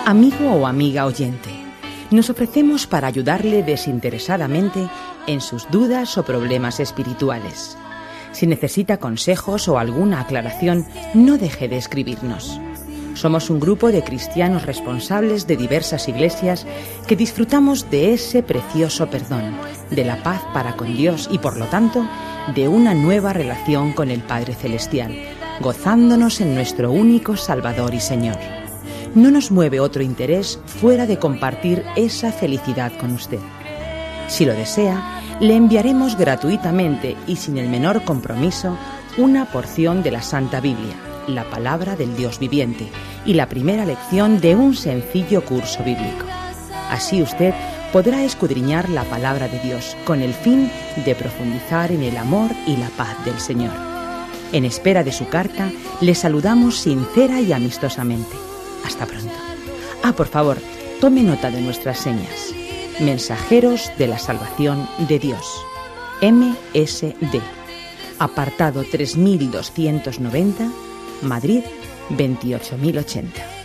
Amigo o amiga oyente, nos ofrecemos para ayudarle desinteresadamente en sus dudas o problemas espirituales. Si necesita consejos o alguna aclaración, no deje de escribirnos. Somos un grupo de cristianos responsables de diversas iglesias que disfrutamos de ese precioso perdón, de la paz para con Dios y, por lo tanto, de una nueva relación con el Padre Celestial, gozándonos en nuestro único Salvador y Señor. No nos mueve otro interés fuera de compartir esa felicidad con usted. Si lo desea, le enviaremos gratuitamente y sin el menor compromiso una porción de la Santa Biblia, la palabra del Dios viviente, y la primera lección de un sencillo curso bíblico. Así usted podrá escudriñar la palabra de Dios con el fin de profundizar en el amor y la paz del Señor. En espera de su carta, le saludamos sincera y amistosamente. Hasta pronto. Por favor, tome nota de nuestras señas. Mensajeros de la Salvación de Dios. MSD. Apartado 3290, Madrid 28080.